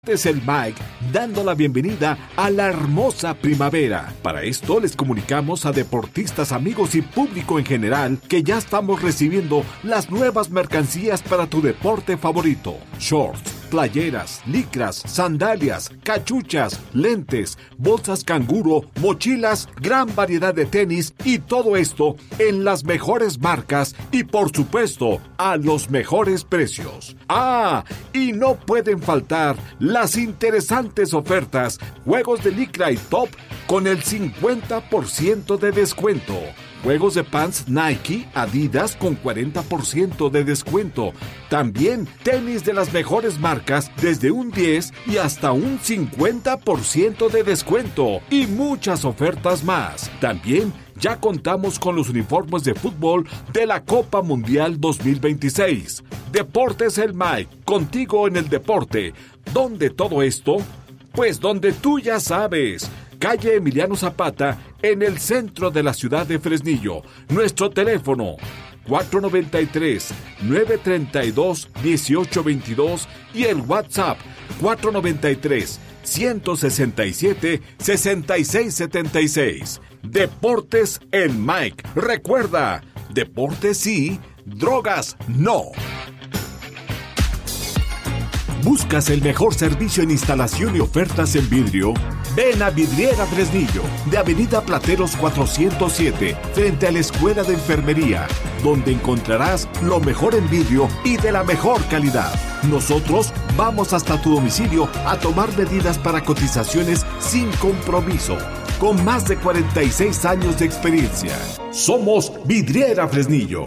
Es el Mike, dando la bienvenida a la hermosa primavera. Para esto les comunicamos a deportistas, amigos y público en general que ya estamos recibiendo las nuevas mercancías para tu deporte favorito. Shorts, playeras, licras, sandalias, cachuchas, lentes, bolsas canguro, mochilas, gran variedad de tenis y todo esto en las mejores marcas y por supuesto a los mejores precios. Y no pueden faltar las interesantes ofertas, juegos de licra y top con el 50% de descuento. Juegos de pants Nike, Adidas con 40% de descuento. También tenis de las mejores marcas desde un 10 y hasta un 50% de descuento. Y muchas ofertas más. También ya contamos con los uniformes de fútbol de la Copa Mundial 2026. Deportes El Mike, contigo en el deporte. ¿Dónde todo esto? Pues donde tú ya sabes. Calle Emiliano Zapata, en el centro de la ciudad de Fresnillo. Nuestro teléfono 493-932-1822 y el WhatsApp 493-167-6676. Deportes El Mike. Recuerda, deportes sí, drogas no. ¿Buscas el mejor servicio en instalación y ofertas en vidrio? Ven a Vidriera Fresnillo, de Avenida Plateros 407, frente a la Escuela de Enfermería, donde encontrarás lo mejor en vidrio y de la mejor calidad. Nosotros vamos hasta tu domicilio a tomar medidas para cotizaciones sin compromiso. Con más de 46 años de experiencia. Somos Vidriera Fresnillo.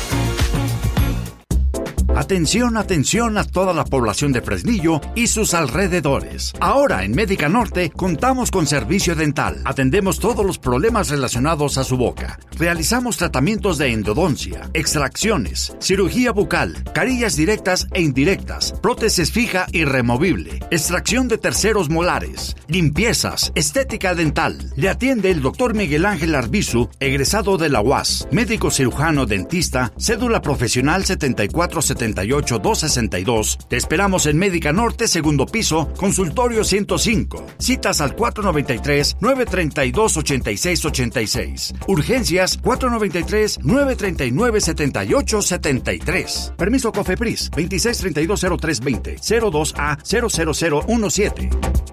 Atención, atención a toda la población de Fresnillo y sus alrededores. Ahora en Médica Norte contamos con servicio dental. Atendemos todos los problemas relacionados a su boca. Realizamos tratamientos de endodoncia, extracciones, cirugía bucal, carillas directas e indirectas, prótesis fija y removible, extracción de terceros molares, limpiezas, estética dental. Le atiende el Dr. Miguel Ángel Arbizu, egresado de la UAS, médico cirujano dentista, cédula profesional 7478-262. Te esperamos en Médica Norte, segundo piso, consultorio 105. Citas al 493-932-8686. Urgencias 493-939-7873. Permiso COFEPRIS 26320320 02A00017.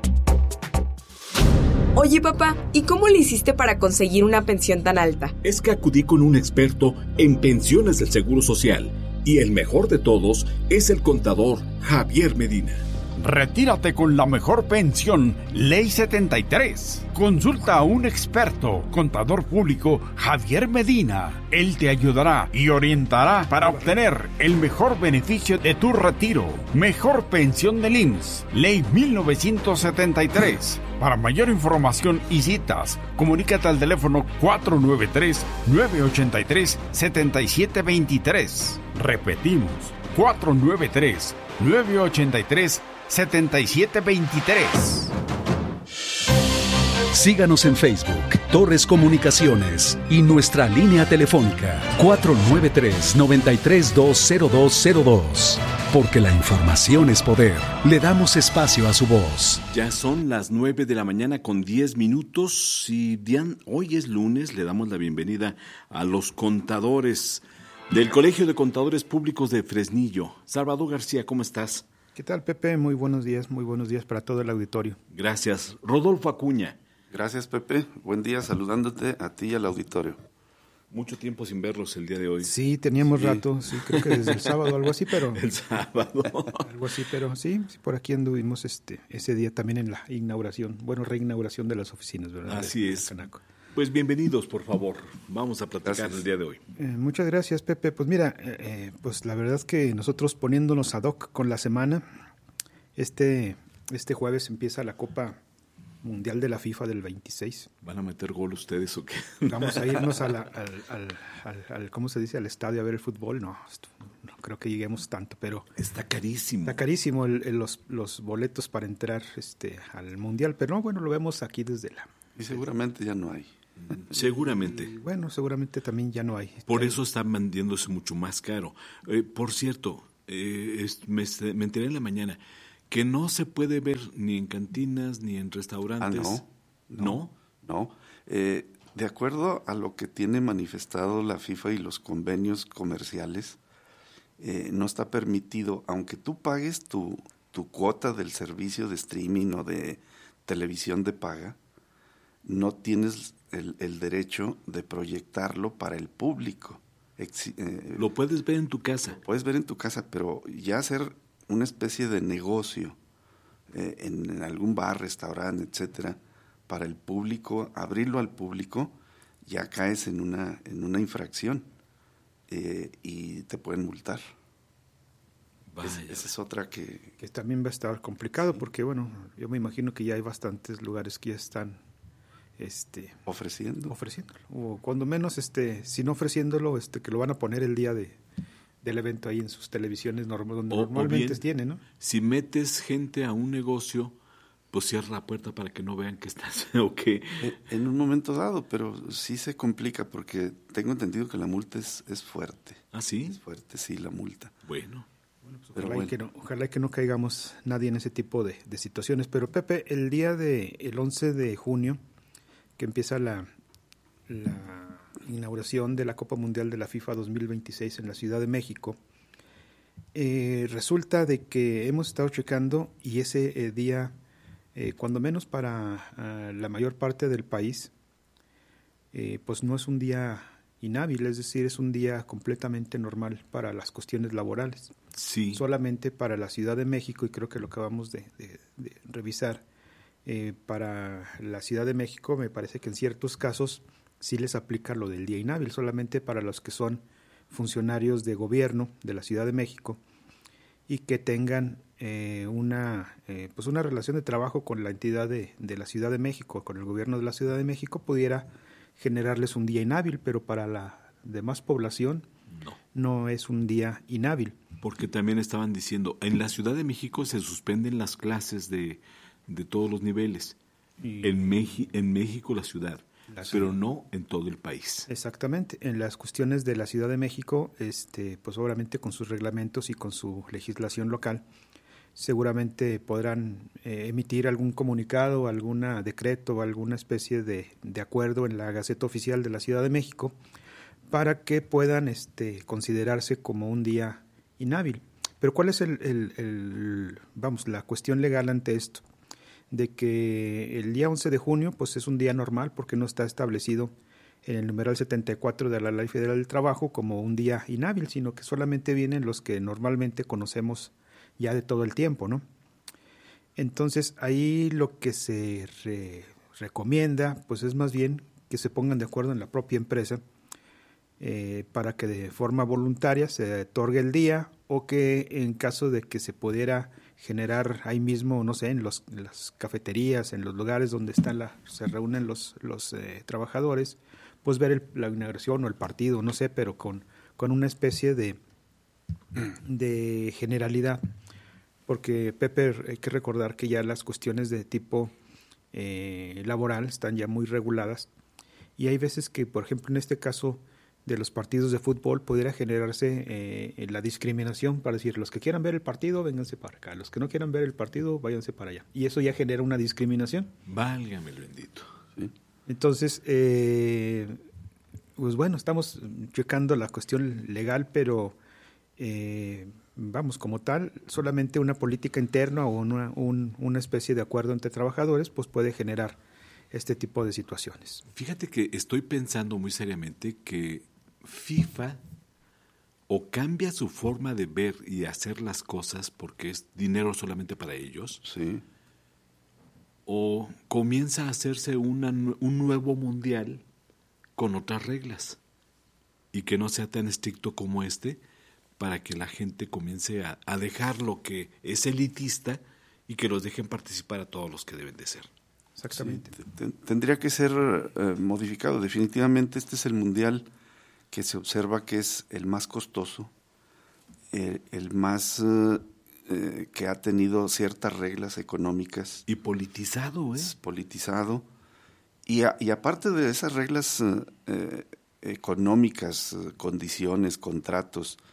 Oye, papá, ¿y cómo le hiciste para conseguir una pensión tan alta? Es que acudí con un experto en pensiones del Seguro Social y el mejor de todos es el contador Javier Medina. Retírate con la mejor pensión, Ley 73. Consulta a un experto, contador público Javier Medina. Él te ayudará y orientará para obtener el mejor beneficio de tu retiro. Mejor pensión del IMSS, Ley 1973. Para mayor información y citas, comunícate al teléfono 493-983-7723. Repetimos, 493-983-7723. Síganos en Facebook, Torres Comunicaciones y nuestra línea telefónica 493-9320202. Porque la información es poder. Le damos espacio a su voz. Ya son las 9 de la mañana con 10 minutos y hoy es lunes, le damos la bienvenida a los contadores del Colegio de Contadores Públicos de Fresnillo. Salvador García, ¿cómo estás? ¿Qué tal, Pepe? Muy buenos días para todo el auditorio. Gracias. Rodolfo Acuña. Gracias, Pepe. Buen día, saludándote a ti y al auditorio. Mucho tiempo sin verlos el día de hoy. Sí, teníamos rato, sí, creo que desde el sábado, algo así, pero... El sábado. Algo así, pero sí, por aquí anduvimos ese día también en la reinauguración de las oficinas, ¿verdad? Así es. Pues bienvenidos, por favor. Vamos a platicar el día de hoy. Muchas gracias, Pepe. Pues mira, pues la verdad es que nosotros poniéndonos ad hoc con la semana, este jueves empieza la Copa Mundial de la FIFA del 26. ¿Van a meter gol ustedes o qué? Vamos a irnos al ¿cómo se dice? Al estadio a ver el fútbol. No creo que lleguemos tanto, pero... Está carísimo. Está carísimo los boletos para entrar al Mundial, pero no, bueno, lo vemos aquí desde la... Y seguramente ya no hay. Seguramente. Y bueno, seguramente también ya no hay. Por eso están vendiéndose mucho más caro. Por cierto, me enteré en la mañana Que no se puede ver ni en cantinas ni en restaurantes. No. De acuerdo a lo que tiene manifestado la FIFA y los convenios comerciales, no está permitido, aunque tú pagues tu cuota del servicio de streaming o de televisión de paga, no tienes el derecho de proyectarlo para el público. Lo puedes ver en tu casa. Lo puedes ver en tu casa, pero ya hacer una especie de negocio en algún bar, restaurante, etcétera, para el público, abrirlo al público, ya caes en una infracción y te pueden multar. Esa es otra que también va a estar complicado, sí. Porque bueno, yo me imagino que ya hay bastantes lugares que ya están ofreciéndolo, o cuando menos si no ofreciéndolo, que lo van a poner el día del evento ahí en sus televisiones donde normalmente tienen, ¿no? Si metes gente a un negocio, pues cierra la puerta para que no vean que estás o que en un momento dado, pero sí se complica porque tengo entendido que la multa es fuerte. ¿Ah, sí? Es fuerte, sí, la multa. Bueno, pues ojalá que no caigamos nadie en ese tipo de situaciones. Pero Pepe, el día el 11 de junio, que empieza la inauguración de la Copa Mundial de la FIFA 2026 en la Ciudad de México, resulta de que hemos estado checando y ese día, cuando menos para la mayor parte del país, pues no es un día inhábil, es decir, es un día completamente normal para las cuestiones laborales. Sí. Solamente para la Ciudad de México, y creo que lo acabamos de revisar, para la Ciudad de México me parece que en ciertos casos sí les aplica lo del día inhábil, solamente para los que son funcionarios de gobierno de la Ciudad de México y que tengan una relación de trabajo con la entidad de la Ciudad de México, con el gobierno de la Ciudad de México, pudiera generarles un día inhábil, pero para la demás población no es un día inhábil. Porque también estaban diciendo, en la Ciudad de México se suspenden las clases de todos los niveles, en México la ciudad, pero no en todo el país. Exactamente, en las cuestiones de la Ciudad de México, pues obviamente con sus reglamentos y con su legislación local, seguramente podrán emitir algún comunicado, algún decreto, alguna especie de acuerdo en la Gaceta Oficial de la Ciudad de México para que puedan considerarse como un día inhábil. Pero ¿cuál es la cuestión legal ante esto? De que el día 11 de junio pues es un día normal porque no está establecido en el numeral 74 de la Ley Federal del Trabajo como un día inhábil, sino que solamente vienen los que normalmente conocemos ya de todo el tiempo, ¿no? Entonces ahí lo que se recomienda pues es más bien que se pongan de acuerdo en la propia empresa para que de forma voluntaria se otorgue el día, o que en caso de que se pudiera generar ahí mismo, no sé, en las cafeterías, en los lugares donde se reúnen los trabajadores, pues ver la inauguración o el partido, no sé, pero con una especie de generalidad. Porque, Pepe, hay que recordar que ya las cuestiones de tipo laboral están ya muy reguladas, y hay veces que, por ejemplo, en este caso de los partidos de fútbol, pudiera generarse la discriminación para decir, los que quieran ver el partido, vénganse para acá, los que no quieran ver el partido, váyanse para allá. Y eso ya genera una discriminación. Válgame el bendito. ¿Sí? Entonces, pues bueno, estamos checando la cuestión legal, pero como tal, solamente una política interna o una especie de acuerdo entre trabajadores, pues puede generar este tipo de situaciones. Fíjate que estoy pensando muy seriamente que FIFA o cambia su forma de ver y hacer las cosas porque es dinero solamente para ellos, sí, o comienza a hacerse un nuevo mundial con otras reglas y que no sea tan estricto como para que la gente comience a dejar lo que es elitista y que los dejen participar a todos los que deben de ser. Exactamente. Sí, tendría que ser modificado. Definitivamente este es el mundial que se observa que es el más costoso, el más que ha tenido ciertas reglas económicas. Y politizado, Politizado. Y aparte de esas reglas económicas, condiciones, contratos,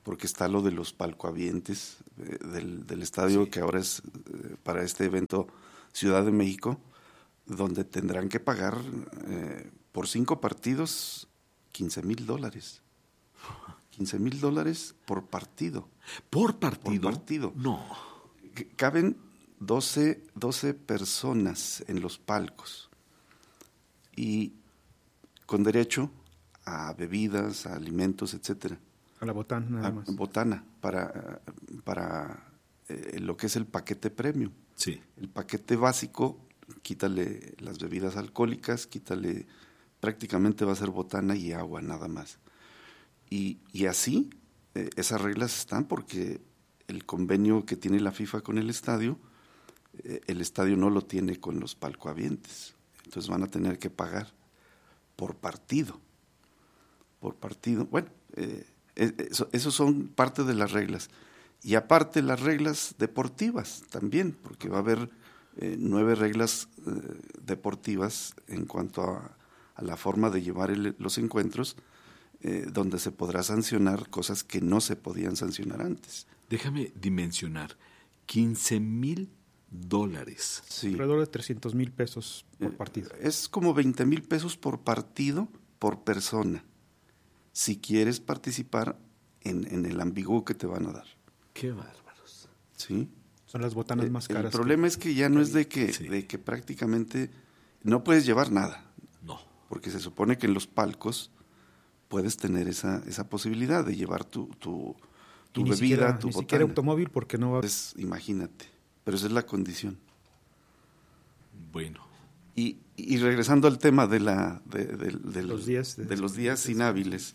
porque está lo de los palcoavientes del estadio, sí, que ahora es para este evento Ciudad de México, donde tendrán que pagar por 5 partidos $15,000. $15,000 por partido. ¿Por partido? Por partido. No. Caben 12 personas en los palcos y con derecho a bebidas, a alimentos, etcétera. A la botana, nada más. Botana, para lo que es el paquete premium. Sí. El paquete básico, quítale las bebidas alcohólicas, prácticamente va a ser botana y agua, nada más. Y así, esas reglas están porque el convenio que tiene la FIFA con el estadio no lo tiene con los palcoavientes. Entonces van a tener que pagar por partido. Por partido. Bueno, eso son parte de las reglas. Y aparte las reglas deportivas también, porque va a haber 9 reglas deportivas en cuanto a la forma de llevar los encuentros, donde se podrá sancionar cosas que no se podían sancionar antes. Déjame dimensionar, $15,000. Sí. Alrededor de 300,000 pesos por partido. Es como 20,000 pesos por partido, por persona, si quieres participar en el ambiguo que te van a dar. ¡Qué bárbaros! Sí. Son las botanas más caras. El problema es que ya no es de que prácticamente no puedes llevar nada. No. Porque se supone que en los palcos puedes tener esa posibilidad de llevar tu bebida, tu botana. Ni siquiera automóvil, porque no va. Pues, imagínate, pero esa es la condición. Bueno. Y regresando al tema de los días inhábiles,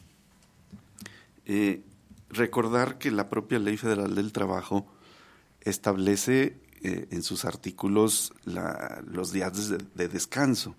recordar que la propia Ley Federal del Trabajo establece en sus artículos los días de descanso,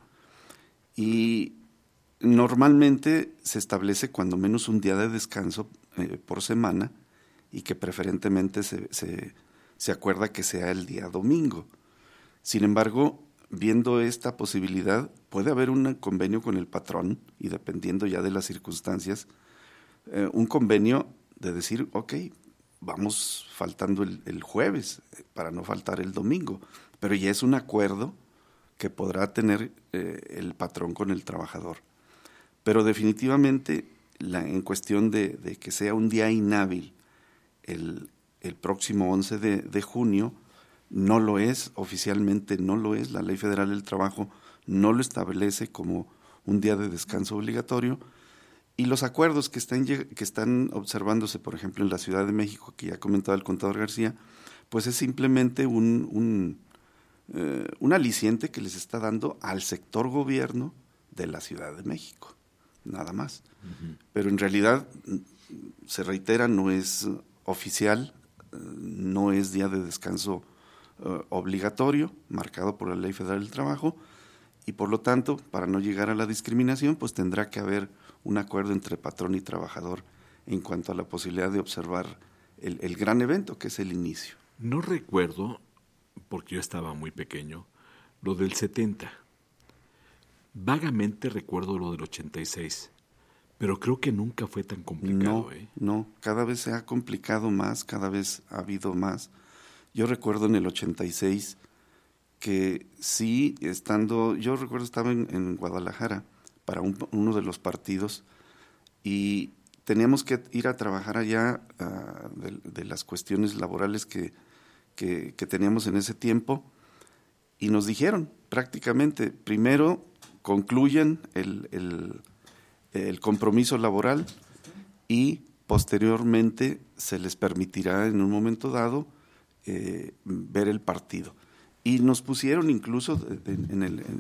y normalmente se establece cuando menos un día de descanso por semana, y que preferentemente se acuerda que sea el día domingo. Sin embargo, viendo esta posibilidad, puede haber un convenio con el patrón, y dependiendo ya de las circunstancias, un convenio de decir, ok, vamos faltando el jueves para no faltar el domingo, pero ya es un acuerdo que podrá tener el patrón con el trabajador. Pero definitivamente, en cuestión de que sea un día inhábil el próximo 11 de junio, no lo es, oficialmente no lo es. La Ley Federal del Trabajo no lo establece como un día de descanso obligatorio, y los acuerdos que están observándose, por ejemplo, en la Ciudad de México, que ya comentaba el contador García, pues es simplemente un aliciente que les está dando al sector gobierno de la Ciudad de México, nada más. Uh-huh. Pero en realidad, se reitera, no es oficial, no es día de descanso obligatorio, marcado por la Ley Federal del Trabajo, y por lo tanto, para no llegar a la discriminación, pues tendrá que haber un acuerdo entre patrón y trabajador en cuanto a la posibilidad de observar el gran evento que es el inicio. No recuerdo, porque yo estaba muy pequeño, lo del 70. Vagamente recuerdo lo del 86, pero creo que nunca fue tan complicado. No, cada vez se ha complicado más, cada vez ha habido más. Yo recuerdo en el 86 que sí, yo recuerdo estaba en Guadalajara para uno de los partidos, y teníamos que ir a trabajar allá de las cuestiones laborales que teníamos en ese tiempo, y nos dijeron prácticamente, primero concluyan el compromiso laboral, y posteriormente se les permitirá en un momento dado ver el partido. Y nos pusieron incluso en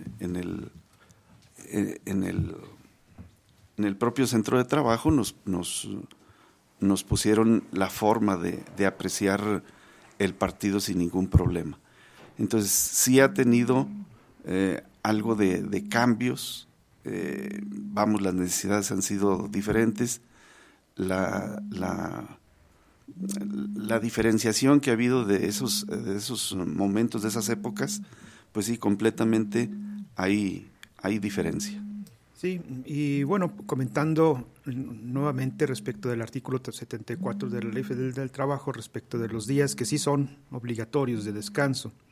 el propio centro de trabajo, nos pusieron la forma de apreciar el partido sin ningún problema. Entonces sí ha tenido algo de cambios, las necesidades han sido diferentes, la diferenciación que ha habido de esos momentos, de esas épocas, pues sí, completamente hay diferencia. Sí, y bueno, comentando nuevamente respecto del artículo 74 de la Ley Federal del Trabajo, respecto de los días que sí son obligatorios de descanso.